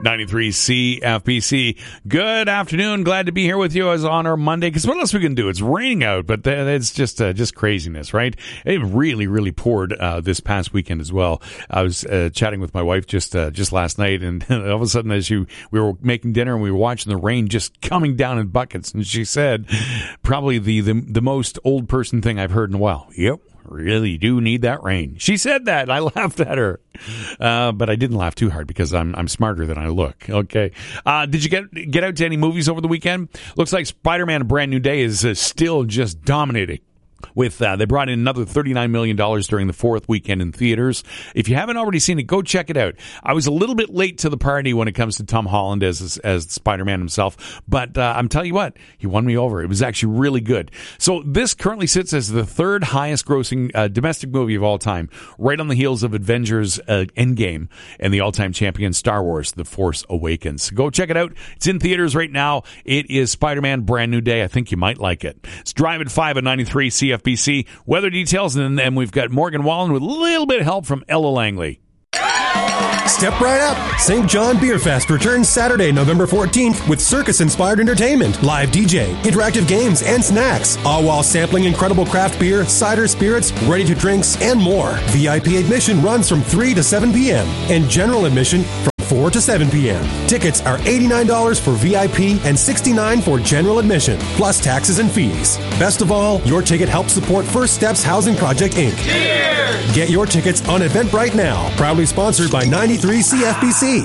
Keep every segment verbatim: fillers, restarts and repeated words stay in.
ninety-three C F B C. Good afternoon. Glad to be here with you as on our Monday. Because what else we can do? It's raining out, but th- it's just uh, just craziness, right? It really, really poured uh, this past weekend as well. I was uh, chatting with my wife just uh, just last night, and all of a sudden, as you we were making dinner and we were watching the rain just coming down in buckets, and she said, probably the the, the most old person thing I've heard in a while. Yep. Really do need that rain. She said that. I laughed at her. Uh, but I didn't laugh too hard because I'm I'm smarter than I look. Okay. Uh, did you get get out to any movies over the weekend? Looks like Spider-Man A Brand New Day is uh, still just dominating. With uh, they brought in another thirty-nine million dollars during the fourth weekend in theaters. If you haven't already seen it, go check it out. I was a little bit late to the party when it comes to Tom Holland as as Spider-Man himself, but uh, I'm telling you what, he won me over. It was actually really good. So this currently sits as the third highest grossing uh, domestic movie of all time, right on the heels of Avengers uh, Endgame and the all-time champion Star Wars The Force Awakens. Go check it out. It's in theaters right now. It is Spider-Man Brand New Day. I think you might like it. It's Drive at five at ninety-three C F B C. Weather details, and then we've got Morgan Wallen with a little bit of help from Ella Langley. Step right up. Saint John Beer Fest returns Saturday, November fourteenth with circus-inspired entertainment, live D J, interactive games, and snacks, all while sampling incredible craft beer, cider spirits, ready-to-drinks, and more. V I P admission runs from three to seven p.m. and general admission from four to seven p.m. Tickets are eighty-nine dollars for V I P and sixty-nine dollars for general admission, plus taxes and fees. Best of all, your ticket helps support First Steps Housing Project, Incorporated. Cheers! Get your tickets on Eventbrite now. Proudly sponsored by ninety-three C F B C.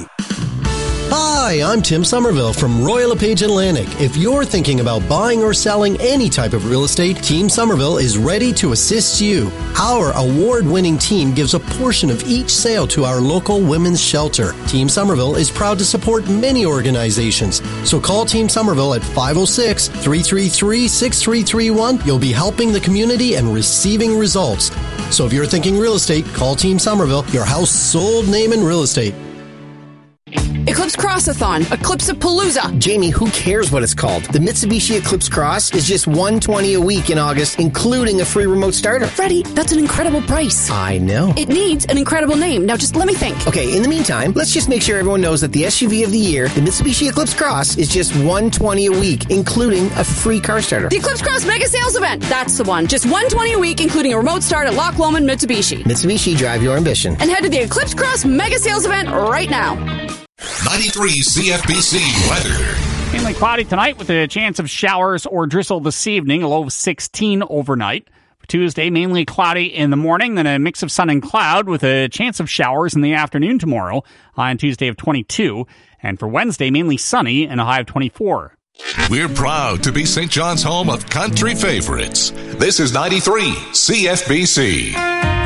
Hi, I'm Tim Somerville from Royal LePage Atlantic. If you're thinking about buying or selling any type of real estate, Team Somerville is ready to assist you. Our award-winning team gives a portion of each sale to our local women's shelter. Team Somerville is proud to support many organizations. So call Team Somerville at five oh six, three three three, six three three one. You'll be helping the community and receiving results. So if you're thinking real estate, call Team Somerville, your house sold name in real estate. Eclipse Crossathon, Eclipse-a-Palooza. Jamie, who cares what it's called? The Mitsubishi Eclipse Cross is just one hundred twenty dollars a week in August, including a free remote starter. Freddie, that's an incredible price. I know. It needs an incredible name. Now just let me think. Okay, in the meantime, let's just make sure everyone knows that the S U V of the year, the Mitsubishi Eclipse Cross, is just one hundred twenty dollars a week, including a free car starter. The Eclipse Cross Mega Sales Event. That's the one. Just one hundred twenty dollars a week, including a remote start at Loch Lomond Mitsubishi. Mitsubishi, drive your ambition. And head to the Eclipse Cross Mega Sales Event right now. ninety-three C F B C weather. Mainly cloudy tonight with a chance of showers or drizzle this evening, a low of sixteen overnight. For Tuesday, mainly cloudy in the morning, then a mix of sun and cloud with a chance of showers in the afternoon tomorrow, high on Tuesday of twenty-two. And for Wednesday, mainly sunny and a high of twenty-four. We're proud to be Saint John's home of country favorites. This is ninety-three C F B C.